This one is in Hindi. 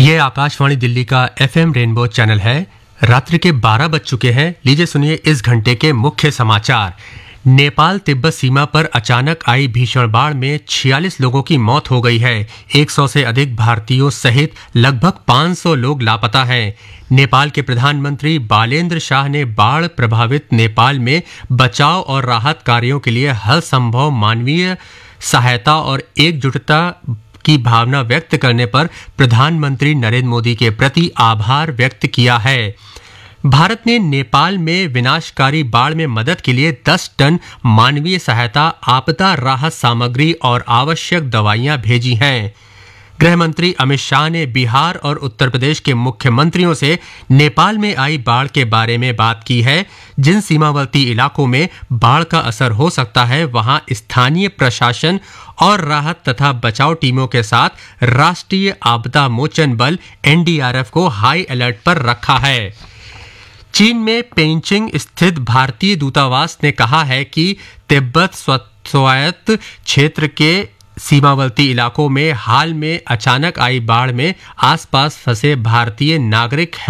ये आकाशवाणी दिल्ली का एफएम रेनबो चैनल है। रात्रि के 12 बज चुके हैं। लीजिए सुनिए इस घंटे के मुख्य समाचार। नेपाल तिब्बत सीमा पर अचानक आई भीषण बाढ़ में 46 लोगों की मौत हो गई है। 100 से अधिक भारतीयों सहित लगभग 500 लोग लापता हैं। नेपाल के प्रधानमंत्री बालेंद्र शाह ने बाढ़ प्रभावित नेपाल में बचाव और राहत कार्यों के लिए हर संभव मानवीय सहायता और एकजुटता की भावना व्यक्त करने पर प्रधानमंत्री नरेंद्र मोदी के प्रति आभार व्यक्त किया है। भारत ने नेपाल में विनाशकारी बाढ़ में मदद के लिए 10 टन मानवीय सहायता, आपदा राहत सामग्री और आवश्यक दवाइयां भेजी हैं। गृह मंत्री अमित शाह ने बिहार और उत्तर प्रदेश के मुख्यमंत्रियों से नेपाल में आई बाढ़ के बारे में बात की है। जिन सीमावर्ती इलाकों में बाढ़ का असर हो सकता है वहां स्थानीय प्रशासन और राहत तथा बचाव टीमों के साथ राष्ट्रीय आपदा मोचन बल एनडीआरएफ को हाई अलर्ट पर रखा है। चीन में पेइचिंग स्थित भारतीय दूतावास ने कहा है कि तिब्बत स्वायत्त क्षेत्र के सीमावर्ती इलाकों में हाल में अचानक आई बाढ़ में आसपास फंसे भारतीय नागरिक